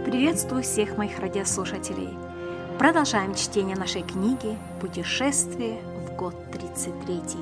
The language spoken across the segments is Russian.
Приветствую всех моих радиослушателей. Продолжаем чтение нашей книги «Путешествие в год 33».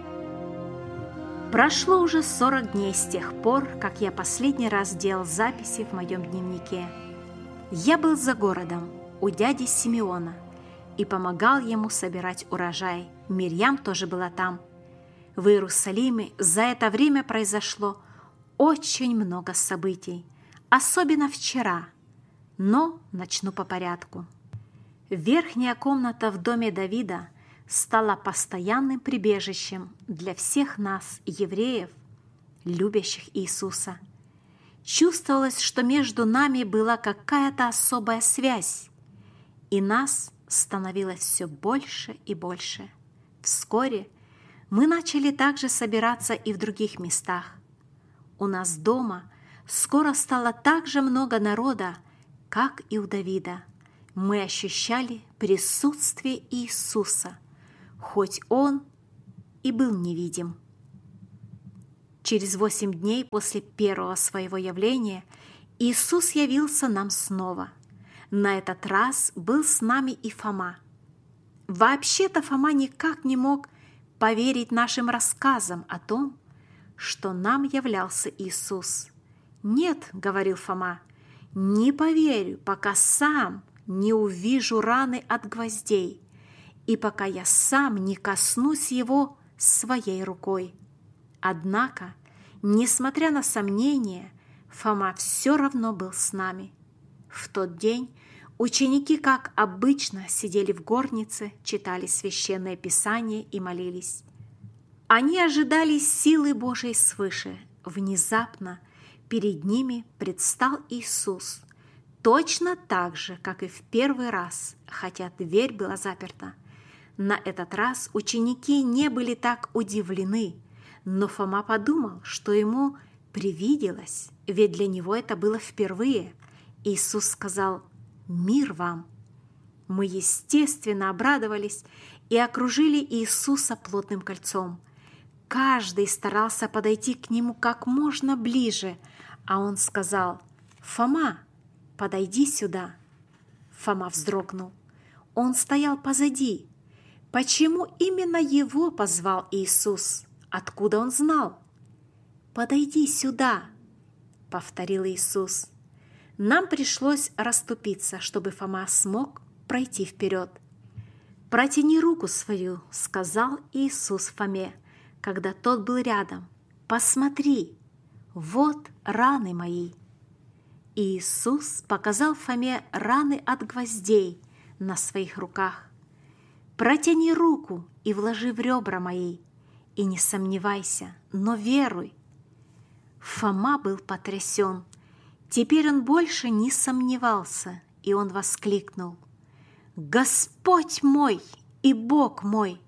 Прошло уже 40 дней с тех пор, как я последний раз делал записи в моем дневнике. Я был за городом у дяди Симеона и помогал ему собирать урожай. Мирьям тоже была там. В Иерусалиме за это время произошло очень много событий, особенно вчера. Но начну по порядку. Верхняя комната в доме Давида стала постоянным прибежищем для всех нас, евреев, любящих Иисуса. Чувствовалось, что между нами была какая-то особая связь, и нас становилось все больше и больше. Вскоре мы начали также собираться и в других местах. У нас дома скоро стало так же много народа, как и у Давида. Мы ощущали присутствие Иисуса, хоть Он и был невидим. Через 8 дней после первого своего явления Иисус явился нам снова. На этот раз был с нами и Фома. Вообще-то Фома никак не мог поверить нашим рассказам о том, что нам являлся Иисус. «Нет, — говорил Фома, — не поверю, пока сам не увижу раны от гвоздей и пока я сам не коснусь его своей рукой». Однако, несмотря на сомнения, Фома все равно был с нами. В тот день ученики, как обычно, сидели в горнице, читали священное писание и молились. Они ожидали силы Божией свыше. Внезапно перед ними предстал Иисус, точно так же, как и в первый раз, хотя дверь была заперта. На этот раз ученики не были так удивлены, но Фома подумал, что ему привиделось, ведь для него это было впервые. Иисус сказал: «Мир вам!» Мы, естественно, обрадовались и окружили Иисуса плотным кольцом. Каждый старался подойти к нему как можно ближе, а он сказал: «Фома, подойди сюда». Фома вздрогнул. Он стоял позади. Почему именно его позвал Иисус? Откуда он знал? «Подойди сюда», — повторил Иисус. Нам пришлось расступиться, чтобы Фома смог пройти вперед. «Протяни руку свою», — сказал Иисус Фоме, когда тот был рядом. «Посмотри, вот раны мои». Иисус показал Фоме раны от гвоздей на своих руках. «Протяни руку и вложи в ребра мои, и не сомневайся, но веруй». Фома был потрясен. Теперь он больше не сомневался, и он воскликнул: «Господь мой и Бог мой!»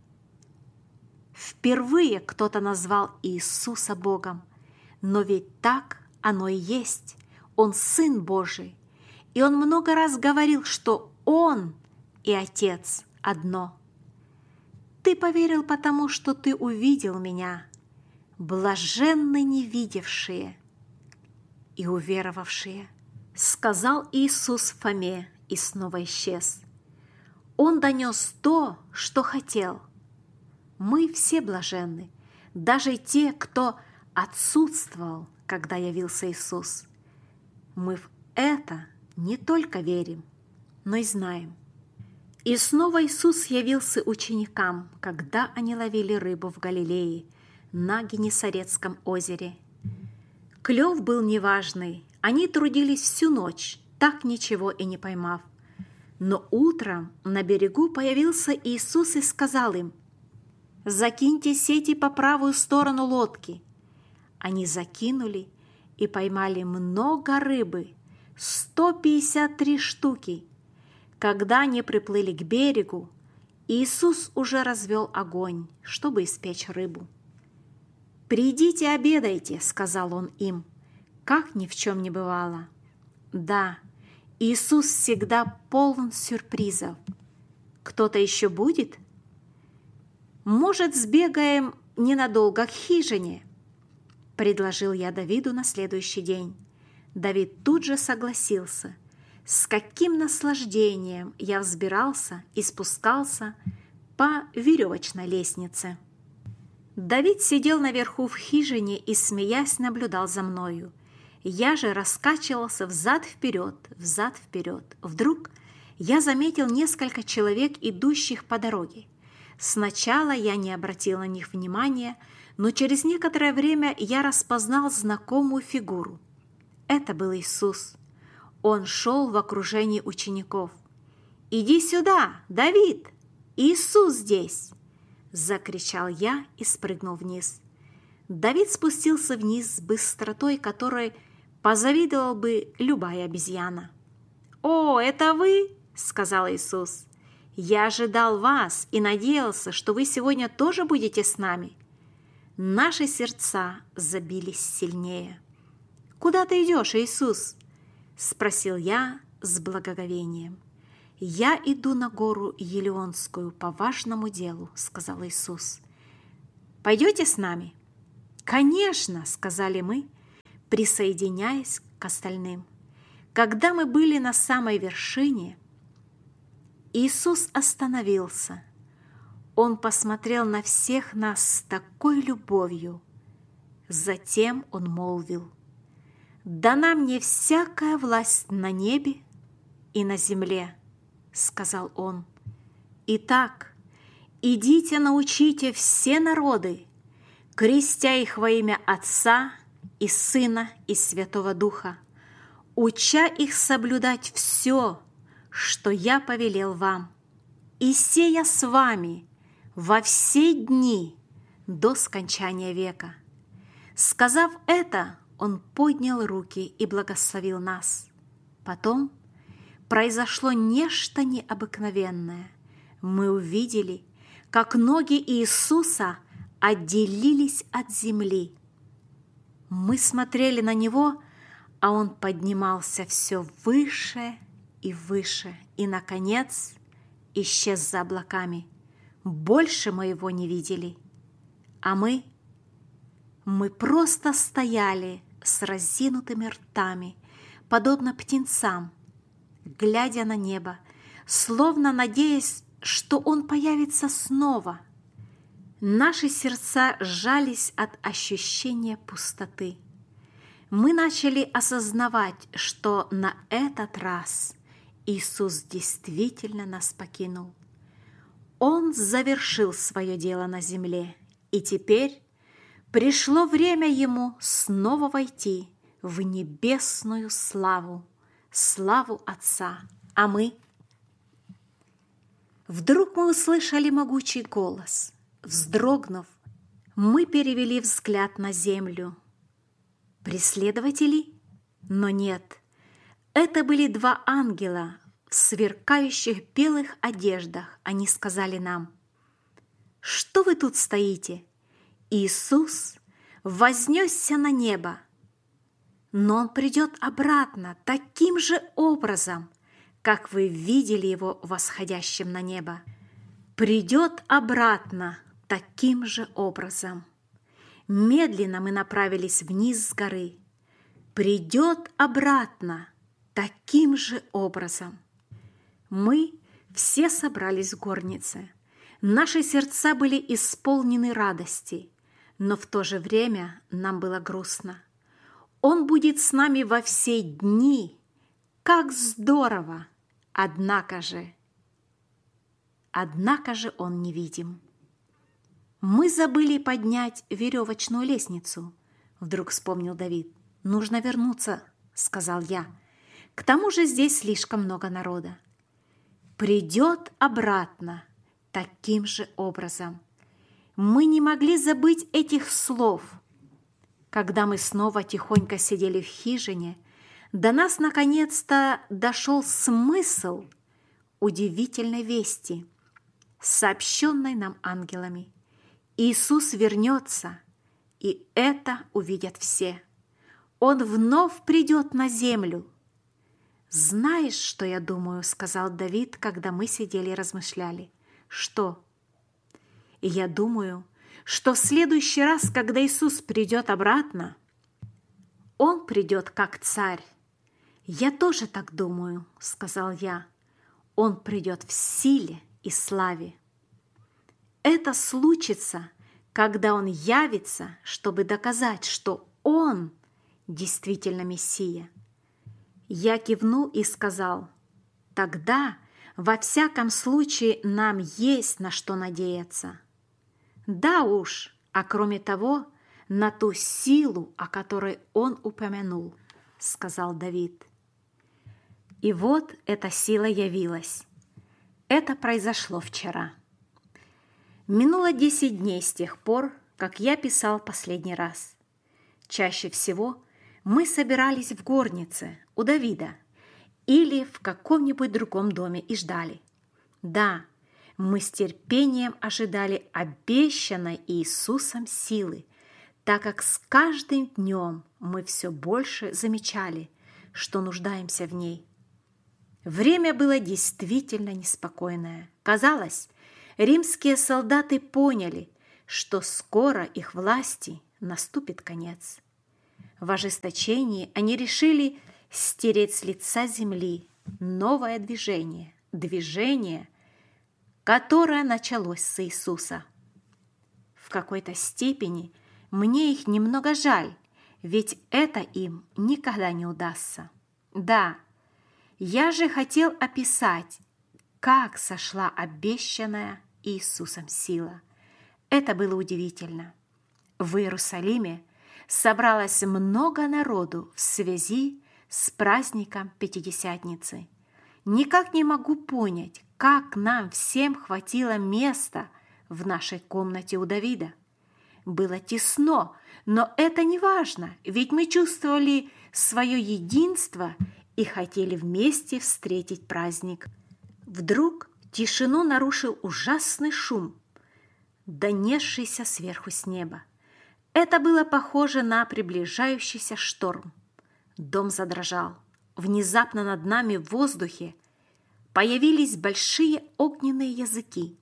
Впервые кто-то назвал Иисуса Богом, но ведь так оно и есть. Он Сын Божий, и Он много раз говорил, что Он и Отец одно. «Ты поверил, потому что ты увидел меня. Блаженны невидевшие и уверовавшие», — сказал Иисус Фоме и снова исчез. Он донес то, что хотел. Мы все блаженны, даже те, кто отсутствовал, когда явился Иисус. Мы в это не только верим, но и знаем. И снова Иисус явился ученикам, когда они ловили рыбу в Галилее, на Генесарецком озере. Клев был неважный, они трудились всю ночь, так ничего и не поймав. Но утром на берегу появился Иисус и сказал им: «Закиньте сети по правую сторону лодки». Они закинули и поймали много рыбы, 153 штуки. Когда они приплыли к берегу, Иисус уже развел огонь, чтобы испечь рыбу. «Придите, обедайте», — сказал Он им, как ни в чем не бывало. Да, Иисус всегда полон сюрпризов. Кто-то еще будет? «Может, сбегаем ненадолго к хижине?» — предложил я Давиду на следующий день. Давид тут же согласился. С каким наслаждением я взбирался и спускался по веревочной лестнице. Давид сидел наверху в хижине и, смеясь, наблюдал за мною. Я же раскачивался взад-вперед, взад-вперед. Вдруг я заметил несколько человек, идущих по дороге. Сначала я не обратил на них внимания, но через некоторое время я распознал знакомую фигуру. Это был Иисус. Он шел в окружении учеников. «Иди сюда, Давид! Иисус здесь!» Закричал я и спрыгнул вниз. Давид спустился вниз с быстротой, которой позавидовал бы любая обезьяна. «О, это вы?» – сказал Иисус. «Я ожидал вас и надеялся, что вы сегодня тоже будете с нами». Наши сердца забились сильнее. «Куда ты идешь, Иисус?» – спросил я с благоговением. «Я иду на гору Елеонскую по важному делу», – сказал Иисус. «Пойдете с нами?» «Конечно», – сказали мы, присоединяясь к остальным. Когда мы были на самой вершине, Иисус остановился. Он посмотрел на всех нас с такой любовью. Затем Он молвил: «Дана мне всякая власть на небе и на земле», — сказал Он. «Итак, идите, научите все народы, крестя их во имя Отца и Сына и Святого Духа, уча их соблюдать все, что я повелел вам, и сея с вами во все дни до скончания века». Сказав это, Он поднял руки и благословил нас. Потом произошло нечто необыкновенное. Мы увидели, как ноги Иисуса отделились от земли. Мы смотрели на Него, а Он поднимался все выше и выше, и, наконец, исчез за облаками. Больше мы Его не видели. А мы просто стояли с разинутыми ртами, подобно птенцам, глядя на небо, словно надеясь, что Он появится снова. Наши сердца сжались от ощущения пустоты. Мы начали осознавать, что на этот раз Иисус действительно нас покинул. Он завершил свое дело на земле, и теперь пришло время Ему снова войти в небесную славу, славу Отца. А мы? Вдруг мы услышали могучий голос. Вздрогнув, мы перевели взгляд на землю. Преследователи? Но нет. Это были два ангела в сверкающих белых одеждах. Они сказали нам: «Что вы тут стоите? Иисус вознесся на небо, но Он придет обратно таким же образом, как вы видели Его восходящим на небо. Придет обратно таким же образом». Медленно мы направились вниз с горы. Придет обратно таким же образом. Мы все собрались в горнице. Наши сердца были исполнены радости, но в то же время нам было грустно. Он будет с нами во все дни. Как здорово! Однако же Он невидим. «Мы забыли поднять веревочную лестницу», — вдруг вспомнил Давид. «Нужно вернуться», — сказал я. «К тому же здесь слишком много народа». «Придет обратно таким же образом». Мы не могли забыть этих слов. Когда мы снова тихонько сидели в хижине, до нас наконец-то дошел смысл удивительной вести, сообщенной нам ангелами. Иисус вернется, и это увидят все. Он вновь придет на землю. «Знаешь, что я думаю?» — сказал Давид, когда мы сидели и размышляли. «Что?» «И я думаю, что в следующий раз, когда Иисус придет обратно, Он придет как царь. «Я тоже так думаю», — сказал я. «Он придет в силе и славе. Это случится, когда Он явится, чтобы доказать, что Он действительно Мессия». Я кивнул и сказал: «Тогда, во всяком случае, нам есть на что надеяться». «Да уж, а кроме того, на ту силу, о которой он упомянул», — сказал Давид. И вот эта сила явилась. Это произошло вчера. Минуло 10 дней с тех пор, как я писал последний раз. Чаще всего мы собирались в горнице у Давида или в каком-нибудь другом доме и ждали. Да, мы с терпением ожидали обещанной Иисусом силы, так как с каждым днем мы все больше замечали, что нуждаемся в ней. Время было действительно неспокойное. Казалось, римские солдаты поняли, что скоро их власти наступит конец. В ожесточении они решили стереть с лица земли новое движение, которое началось с Иисуса. В какой-то степени мне их немного жаль, ведь это им никогда не удастся. Да, я же хотел описать, как сошла обещанная Иисусом сила. Это было удивительно. В Иерусалиме собралось много народу в связи с праздником Пятидесятницы. Никак не могу понять, как нам всем хватило места в нашей комнате у Давида. Было тесно, но это не важно, ведь мы чувствовали свое единство и хотели вместе встретить праздник. Вдруг тишину нарушил ужасный шум, донесшийся сверху с неба. Это было похоже на приближающийся шторм. Дом задрожал. Внезапно над нами в воздухе появились большие огненные языки.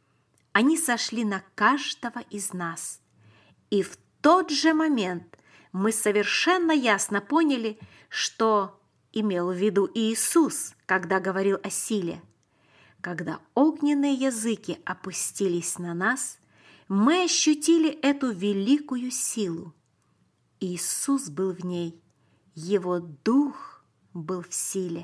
Они сошли на каждого из нас. И в тот же момент мы совершенно ясно поняли, что имел в виду Иисус, когда говорил о силе. Когда огненные языки опустились на нас, мы ощутили эту великую силу. Иисус был в ней, Его Дух был в силе.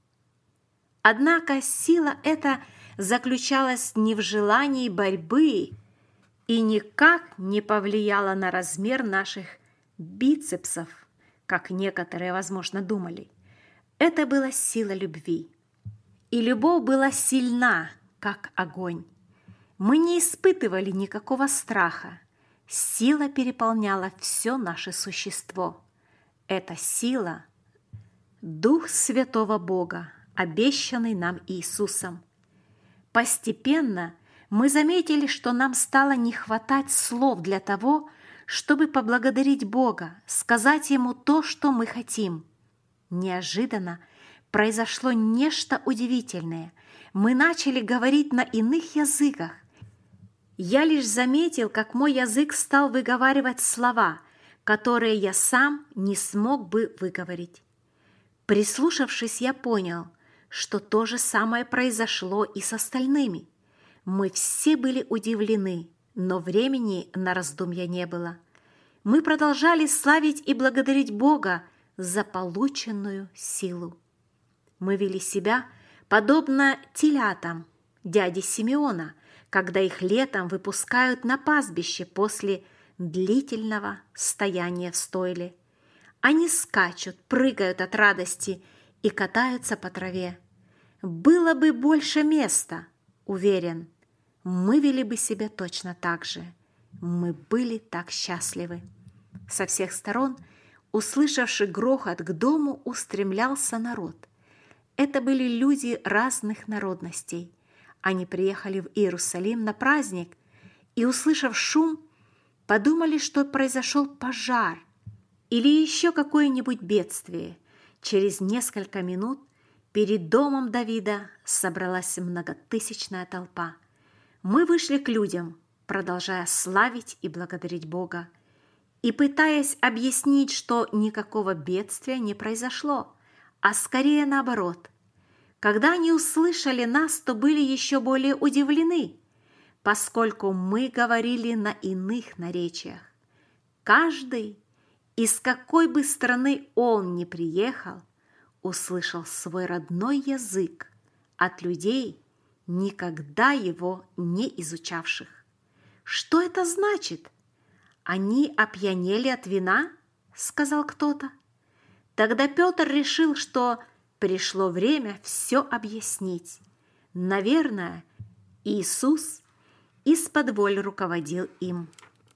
Однако сила эта заключалась не в желании борьбы и никак не повлияла на размер наших бицепсов, как некоторые, возможно, думали. Это была сила любви. И любовь была сильна, как огонь. Мы не испытывали никакого страха. Сила переполняла все наше существо. Эта сила – Дух Святого Бога, обещанный нам Иисусом. Постепенно мы заметили, что нам стало не хватать слов для того, чтобы поблагодарить Бога, сказать Ему то, что мы хотим. Неожиданно произошло нечто удивительное. Мы начали говорить на иных языках. Я лишь заметил, как мой язык стал выговаривать слова, которые я сам не смог бы выговорить. Прислушавшись, я понял, что то же самое произошло и с остальными. Мы все были удивлены, но времени на раздумья не было. Мы продолжали славить и благодарить Бога за полученную силу. Мы вели себя подобно телятам дяди Симеона, когда их летом выпускают на пастбище после длительного стояния в стойле. Они скачут, прыгают от радости и катаются по траве. Было бы больше места, уверен, мы вели бы себя точно так же. Мы были так счастливы. Со всех сторон, услышавши грохот, к дому устремлялся народ. Это были люди разных народностей. Они приехали в Иерусалим на праздник и, услышав шум, подумали, что произошел пожар или еще какое-нибудь бедствие. Через несколько минут перед домом Давида собралась многотысячная толпа. Мы вышли к людям, продолжая славить и благодарить Бога, и пытаясь объяснить, что никакого бедствия не произошло, а скорее наоборот. Когда они услышали нас, то были еще более удивлены, поскольку мы говорили на иных наречиях. Каждый, из какой бы страны он ни приехал, услышал свой родной язык от людей, никогда его не изучавших. «Что это значит? Они опьянели от вина?» – сказал кто-то. Тогда Петр решил, что пришло время все объяснить. Наверное, Иисус исподволь руководил им.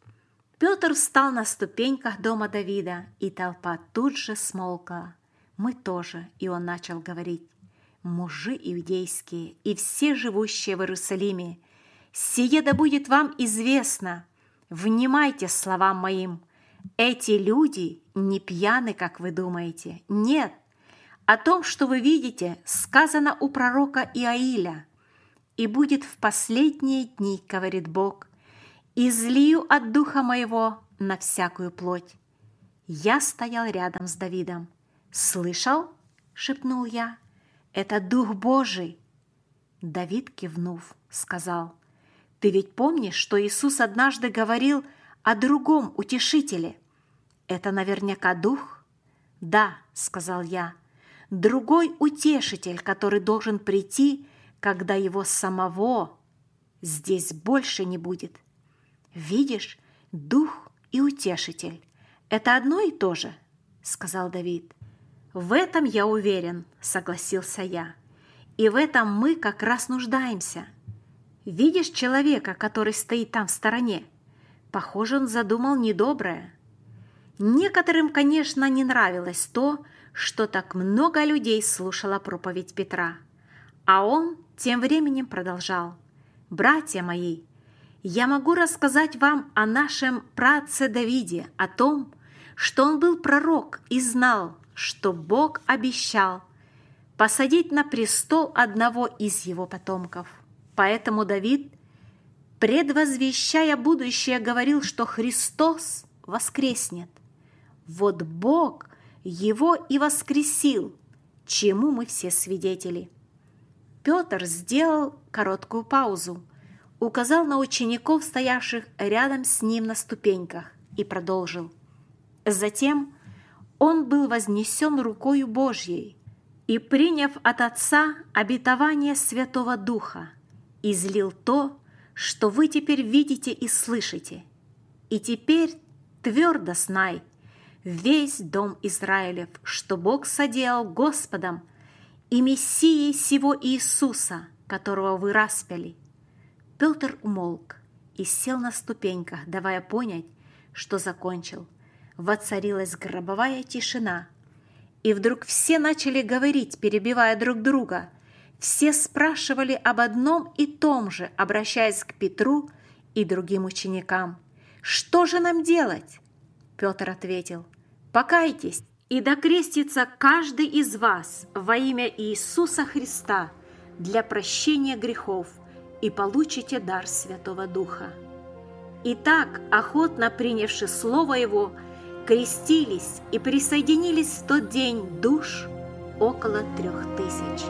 Петр встал на ступеньках дома Давида, и толпа тут же смолкла. Мы тоже, и он начал говорить: «Мужи иудейские и все живущие в Иерусалиме, сие да будет вам известно, внимайте словам моим. Эти люди не пьяны, как вы думаете. Нет, о том, что вы видите, сказано у пророка Иаиля. И будет в последние дни, говорит Бог, излию от духа моего на всякую плоть». Я стоял рядом с Давидом. «Слышал?» – шепнул я. «Это Дух Божий». Давид, кивнув, сказал: «Ты ведь помнишь, что Иисус однажды говорил о другом утешителе? Это наверняка Дух?» «Да», – сказал я, – «другой утешитель, который должен прийти, когда его самого здесь больше не будет». «Видишь, Дух и утешитель – это одно и то же», – сказал Давид. «В этом я уверен», – согласился я, – «и в этом мы как раз нуждаемся. Видишь человека, который стоит там в стороне? Похоже, он задумал недоброе». Некоторым, конечно, не нравилось то, что так много людей слушало проповедь Петра, а он тем временем продолжал: «Братья мои, я могу рассказать вам о нашем праотце Давиде, о том, что он был пророк и знал, что Бог обещал посадить на престол одного из его потомков. Поэтому Давид, предвозвещая будущее, говорил, что Христос воскреснет. Вот Бог его и воскресил, чему мы все свидетели». Петр сделал короткую паузу, указал на учеников, стоявших рядом с ним на ступеньках, и продолжил: «Затем он был вознесен рукою Божьей и, приняв от Отца обетование Святого Духа, излил то, что вы теперь видите и слышите. И теперь твердо знай, весь дом Израилев, что Бог соделал Господом и Мессией сего Иисуса, которого вы распяли». Петр умолк и сел на ступеньках, давая понять, что закончил. Воцарилась гробовая тишина, и вдруг все начали говорить, перебивая друг друга. Все спрашивали об одном и том же, обращаясь к Петру и другим ученикам: «Что же нам делать?» Петр ответил: «Покайтесь, и докрестится каждый из вас во имя Иисуса Христа для прощения грехов, и получите дар Святого Духа». Итак, охотно принявши слово Его, крестились и присоединились в тот день душ около 3000.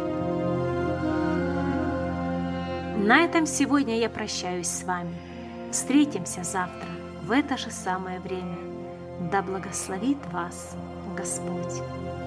На этом сегодня я прощаюсь с вами. Встретимся завтра в это же самое время. Да благословит вас Господь!